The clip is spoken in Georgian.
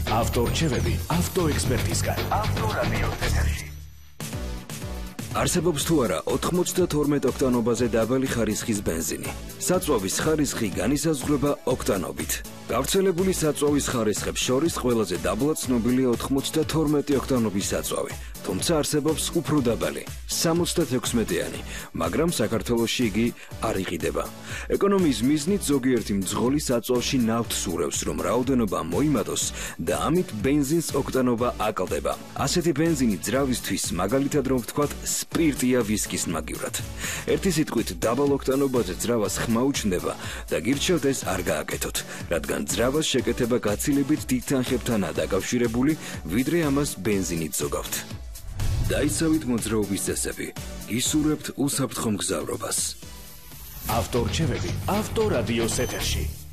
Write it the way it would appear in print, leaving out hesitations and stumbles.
ავტორჩევები ავტოექსპერტისგან. ავტორადიოს ეთერში. არსებობს თუ არა 92 ოქტანობაზე დაბალი ხარისხის ბენზინი. საწვავის ხარისხი განისაზღვრება ოქტანობით. გავრცელებული საწვავის ხარისხებს შორის ყველაზე დაბლა ცნობილია 92 ოქტანობის საწვავი, თუმცა არსებობს უფრო დაბალი 76-იანი, მაგრამ საქართველოში იგი არ იყიდება. ეკონომიის მიზნით ზოგიერთი მძღოლი საწვავში ნავთს ურევს, რომ რაოდენობა მოიმატოს და ამით ბენზინს ოქტანობა აკლდება. ასეთი ბენზინი ძრავისთვის, მაგალითად რომ ვთქვათ, სპირტია ვისკის მაგივრად. ერთი სიტყვით, დაბალ ოქტანობაზე ძრავას ხმა უჩნდება და გირჩევთ ეს არ გააკეთოთ, რადგან ძრავას შეკეთება გაცილებით დიდ თანხებთანაა დაკავშირებული, ვიდრე ამას ბენზინით ზოგავთ. დაიცავით მოძრაობის წესები, გისურვებთ უსაფრთხო მგზავრობას. ავტორჩევები ავტორადიოს ეთერში.